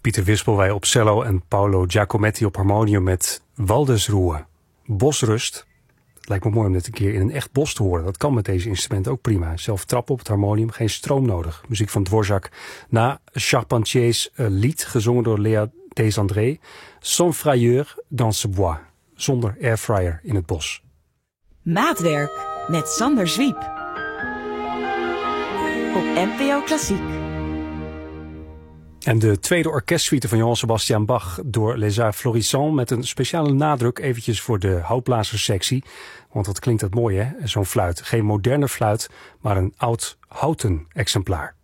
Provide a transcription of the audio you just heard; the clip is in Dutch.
Pieter Wispelwey op cello en Paolo Giacometti op harmonium met Waldesruhe, bosrust. Het lijkt me mooi om dit een keer in een echt bos te horen. Dat kan met deze instrumenten ook prima. Zelf trappen op het harmonium, geen stroom nodig. Muziek van Dvorak na Charpentiers lied, gezongen door Léa Desandré. Sans frayeur dans ce bois. Zonder airfryer in het bos. Maatwerk met Sander Zwiep. Op NPO Klassiek. En de tweede orkestsuite van Johann Sebastian Bach door Les Arts Florissants met een speciale nadruk eventjes voor de houtblazerssectie. Want wat klinkt dat mooi, hè? Zo'n fluit. Geen moderne fluit, maar een oud houten exemplaar.